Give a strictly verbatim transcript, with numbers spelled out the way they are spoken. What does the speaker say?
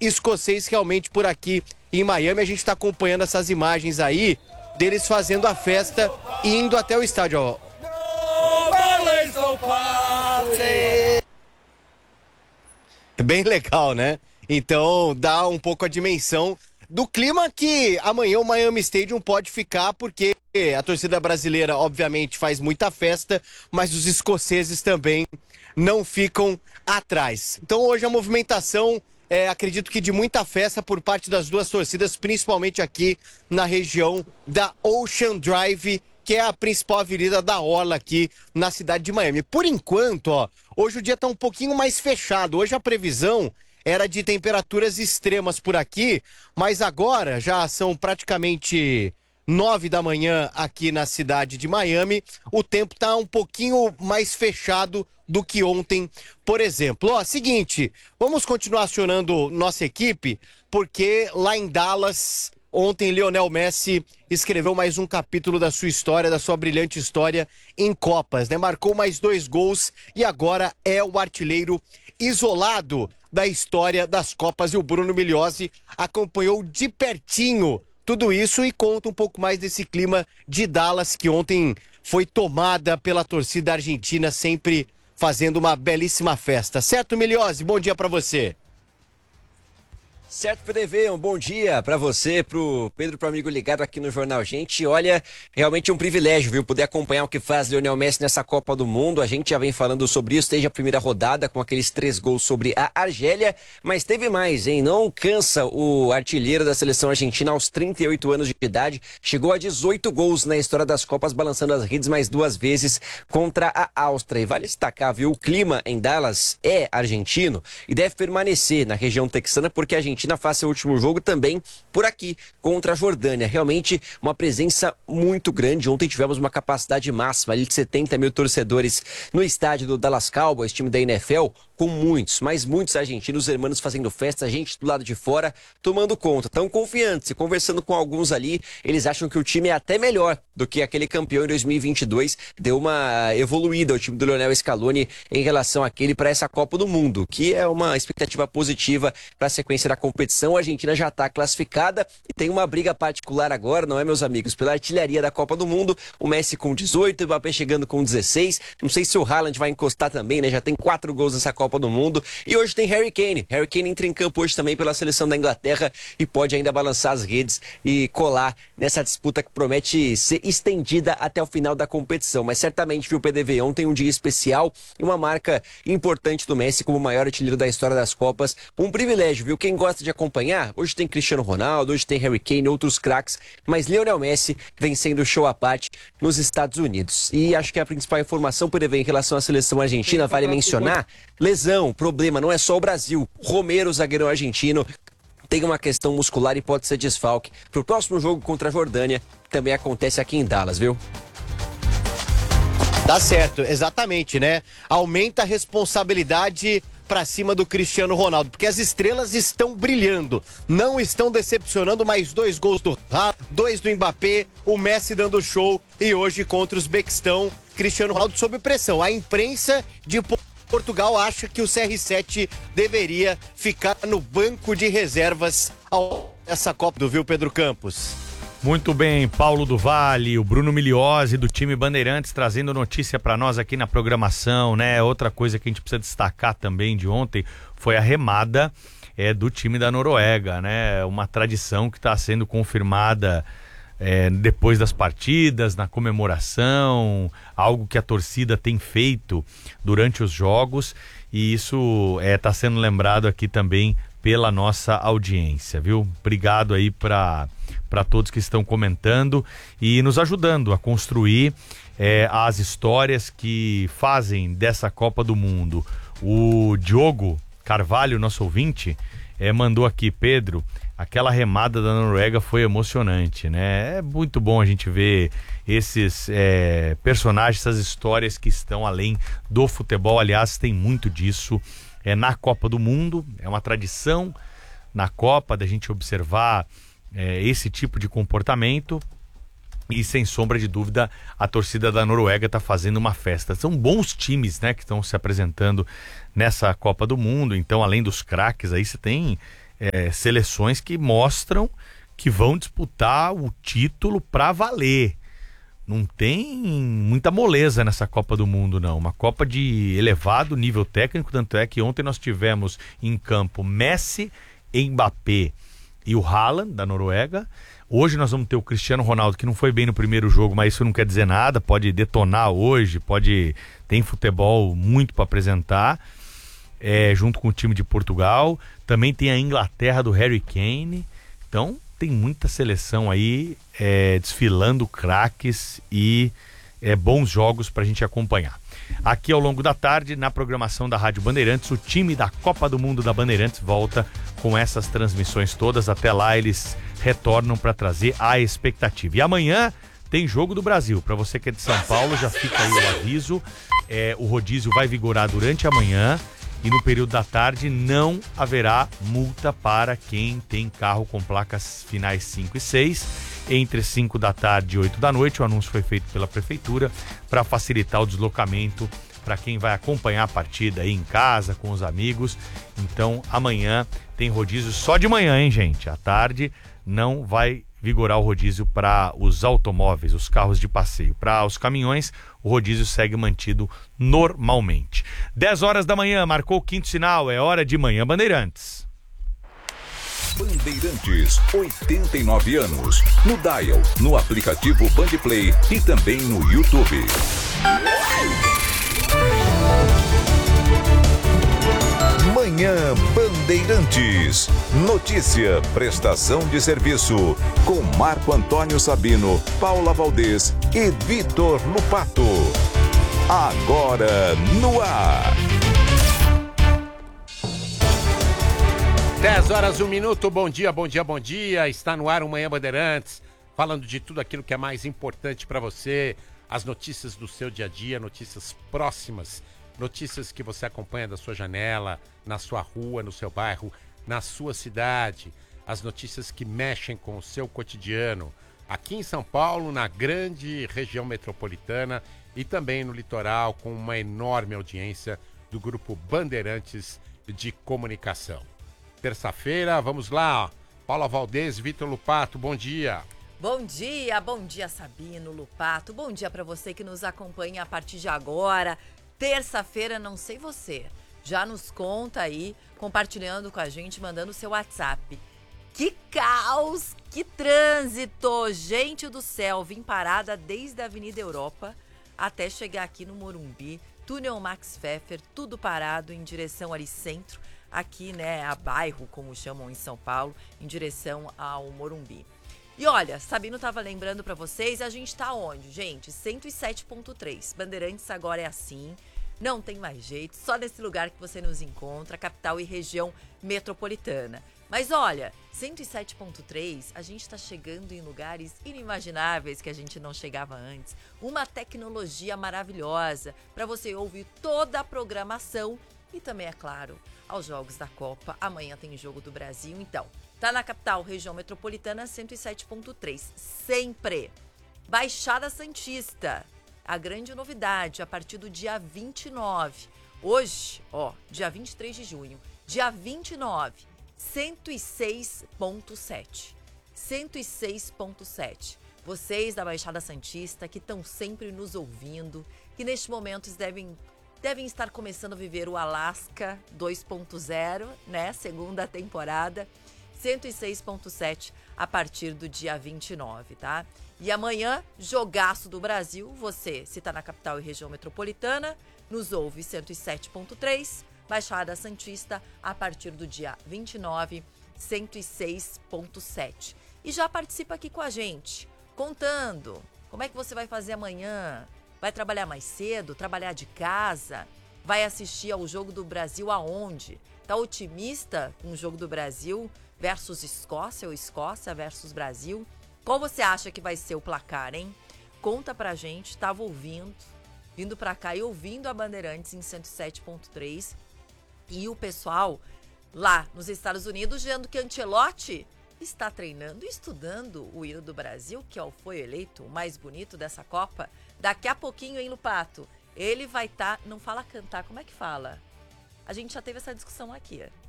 escocês realmente por aqui em Miami. A gente está acompanhando essas imagens aí deles fazendo a festa e indo até o estádio, ó. Bem legal, né? Então dá um pouco a dimensão do clima que amanhã o Miami Stadium pode ficar, porque a torcida brasileira obviamente faz muita festa, mas os escoceses também não ficam atrás. Então hoje a movimentação é, acredito que de muita festa por parte das duas torcidas, principalmente aqui na região da Ocean Drive, que é a principal avenida da orla aqui na cidade de Miami. Por enquanto, ó, hoje o dia tá um pouquinho mais fechado. Hoje a previsão era de temperaturas extremas por aqui, mas agora já são praticamente nove da manhã aqui na cidade de Miami. O tempo tá um pouquinho mais fechado do que ontem, por exemplo. Ó, seguinte, vamos continuar acionando nossa equipe, porque lá em Dallas, ontem Lionel Messi escreveu mais um capítulo da sua história, da sua brilhante história em Copas, né? Marcou mais dois gols e agora é o artilheiro isolado da história das Copas, e o Bruno Migliozzi acompanhou de pertinho tudo isso e conta um pouco mais desse clima de Dallas, que ontem foi tomada pela torcida argentina, sempre fazendo uma belíssima festa. Certo, Migliozzi? Bom dia pra você. Certo, P D V, um bom dia para você, pro Pedro, pro amigo ligado aqui no Jornal Gente. Olha, realmente um privilégio, viu, poder acompanhar o que faz Lionel Messi nessa Copa do Mundo. A gente já vem falando sobre isso desde a primeira rodada, com aqueles três gols sobre a Argélia, mas teve mais, hein? Não cansa o artilheiro da seleção argentina aos trinta e oito anos de idade. Chegou a dezoito gols na história das Copas, balançando as redes mais duas vezes contra a Áustria. E vale destacar, viu, o clima em Dallas é argentino e deve permanecer na região texana, porque a Argentina faz seu último jogo também por aqui, contra a Jordânia. Realmente uma presença muito grande. Ontem tivemos uma capacidade máxima ali de setenta mil torcedores no estádio do Dallas Cowboys, time da N F L, com muitos, mas muitos argentinos, hermanos fazendo festa, gente do lado de fora tomando conta. Tão confiantes, e conversando com alguns ali, eles acham que o time é até melhor do que aquele campeão em dois mil e vinte e dois. Deu uma evoluída o time do Lionel Scaloni em relação àquele para essa Copa do Mundo, que é uma expectativa positiva para a sequência da competição. A Argentina já está classificada e tem uma briga particular agora, não é, meus amigos? Pela artilharia da Copa do Mundo, o Messi com dezoito, o Mbappé chegando com dezesseis. Não sei se o Haaland vai encostar também, né? Já tem quatro gols nessa Copa do Mundo. E hoje tem Harry Kane. Harry Kane entra em campo hoje também pela seleção da Inglaterra e pode ainda balançar as redes e colar nessa disputa que promete ser estendida até o final da competição. Mas certamente, viu, P D V, ontem um dia especial e uma marca importante do Messi como o maior artilheiro da história das Copas. Um privilégio, viu? Quem gosta de acompanhar, hoje tem Cristiano Ronaldo, hoje tem Harry Kane, outros craques, mas Lionel Messi vem sendo show à parte nos Estados Unidos. E acho que a principal informação, P D V, em relação à seleção argentina, vale mencionar, lesão, problema, não é só o Brasil. Romero, zagueirão argentino, tem uma questão muscular e pode ser desfalque pro próximo jogo contra a Jordânia, que também acontece aqui em Dallas, viu? Tá certo, exatamente, né? Aumenta a responsabilidade pra cima do Cristiano Ronaldo, porque as estrelas estão brilhando, não estão decepcionando. Mais dois gols do Haaland, dois do Mbappé, o Messi dando show, e hoje contra o Uzbequistão, Cristiano Ronaldo sob pressão. A imprensa de Portugal acha que o C R sete deveria ficar no banco de reservas ao essa Copa do Viu, Pedro Campos. Muito bem, Paulo do Vale, o Bruno Migliozzi do time Bandeirantes trazendo notícia para nós aqui na programação, né? Outra coisa que a gente precisa destacar também de ontem foi a remada é, do time da Noruega, né? Uma tradição que está sendo confirmada é, depois das partidas, na comemoração, algo que a torcida tem feito durante os jogos, e isso está é, sendo lembrado aqui também pela nossa audiência, viu? Obrigado aí para para todos que estão comentando e nos ajudando a construir é, as histórias que fazem dessa Copa do Mundo. O Diogo Carvalho, nosso ouvinte, é, mandou aqui: Pedro, aquela remada da Noruega foi emocionante, né? É muito bom a gente ver esses é, personagens, essas histórias que estão além do futebol. Aliás, tem muito disso é, na Copa do Mundo. É uma tradição na Copa da gente observar é, esse tipo de comportamento, e sem sombra de dúvida a torcida da Noruega está fazendo uma festa. São bons times, né, que estão se apresentando nessa Copa do Mundo. Então, além dos craques, aí você tem é, seleções que mostram que vão disputar o título para valer. Não tem muita moleza nessa Copa do Mundo, não. Uma Copa de elevado nível técnico, tanto é que ontem nós tivemos em campo Messi, Mbappé e o Haaland, da Noruega. Hoje nós vamos ter o Cristiano Ronaldo, que não foi bem no primeiro jogo, mas isso não quer dizer nada, pode detonar hoje, pode tem futebol muito para apresentar, é, junto com o time de Portugal. Também tem a Inglaterra do Harry Kane. Então tem muita seleção aí é, desfilando craques e é, bons jogos para a gente acompanhar. Aqui ao longo da tarde, na programação da Rádio Bandeirantes, o time da Copa do Mundo da Bandeirantes volta com essas transmissões todas. Até lá eles retornam para trazer a expectativa. E amanhã tem Jogo do Brasil. Para você que é de São Paulo, já fica aí o aviso. É, o rodízio vai vigorar durante a manhã. E no período da tarde não haverá multa para quem tem carro com placas finais cinco e seis. Entre cinco da tarde e oito da noite, o anúncio foi feito pela Prefeitura para facilitar o deslocamento para quem vai acompanhar a partida aí em casa, com os amigos. Então amanhã tem rodízio só de manhã, hein, gente? À tarde não vai vigorar o rodízio para os automóveis, os carros de passeio. Para os caminhões, o rodízio segue mantido normalmente. dez horas da manhã, marcou o quinto sinal, é hora de Manhã Bandeirantes. Bandeirantes, oitenta e nove anos. No Dial, no aplicativo Bandplay e também no YouTube. Manhã Bandeirantes. Notícia, prestação de serviço. Com Marco Antônio Sabino, Paula Valdez e Vitor Lupato. Agora no ar. dez horas, um minuto, bom dia, bom dia, bom dia. Está no ar o Manhã Bandeirantes, falando de tudo aquilo que é mais importante para você. As notícias do seu dia a dia, notícias próximas, notícias que você acompanha da sua janela, na sua rua, no seu bairro, na sua cidade. As notícias que mexem com o seu cotidiano. Aqui em São Paulo, na grande região metropolitana e também no litoral, com uma enorme audiência do Grupo Bandeirantes de Comunicação. Terça-feira, vamos lá, Paula Valdez, Vitor Lupato, bom dia. Bom dia, bom dia Sabino, Lupato, bom dia para você que nos acompanha a partir de agora. Terça-feira, não sei você, já nos conta aí, compartilhando com a gente, mandando o seu WhatsApp. Que caos, que trânsito, gente do céu, vim parada desde a Avenida Europa até chegar aqui no Morumbi, túnel Max Pfeffer, tudo parado em direção ali centro, aqui, né, a bairro, como chamam em São Paulo, em direção ao Morumbi. E olha, Sabino tava lembrando pra vocês, a gente tá onde, gente? cento e sete ponto três. Bandeirantes agora é assim, não tem mais jeito, só nesse lugar que você nos encontra, capital e região metropolitana. Mas olha, cento e sete ponto três, a gente tá chegando em lugares inimagináveis que a gente não chegava antes. Uma tecnologia maravilhosa para você ouvir toda a programação e também, é claro, aos Jogos da Copa. Amanhã tem Jogo do Brasil, então. Tá na capital, região metropolitana, cento e sete ponto três. Sempre. Baixada Santista. A grande novidade, a partir do dia vinte e nove. Hoje, ó, dia vinte e três de junho. Dia vinte e nove, cento e seis ponto sete. cento e seis ponto sete. Vocês da Baixada Santista que estão sempre nos ouvindo, que neste momento devem... Devem estar começando a viver o Alasca dois ponto zero, né? Segunda temporada. cento e seis ponto sete a partir do dia vinte e nove, tá? E amanhã, jogaço do Brasil. Você, se tá na capital e região metropolitana, nos ouve cento e sete ponto três. Baixada Santista, a partir do dia vinte e nove, cento e seis ponto sete. E já participa aqui com a gente, contando como é que você vai fazer amanhã. Vai trabalhar mais cedo, trabalhar de casa, vai assistir ao Jogo do Brasil aonde? Tá otimista com o Jogo do Brasil versus Escócia ou Escócia versus Brasil? Qual você acha que vai ser o placar, hein? Conta pra gente, tava ouvindo, vindo pra cá e ouvindo a Bandeirantes em cento e sete ponto três. E o pessoal lá nos Estados Unidos dizendo que Ancelotti está treinando e estudando o hino do Brasil, que foi eleito o mais bonito dessa Copa. Daqui a pouquinho, hein, Lupato? Ele vai estar... Tá, não fala cantar, como é que fala? A gente já teve essa discussão aqui.